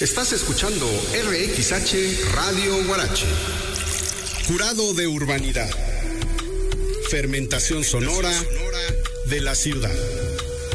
Estás escuchando RXH Radio Huarache. Jurado de urbanidad. Fermentación sonora de la ciudad.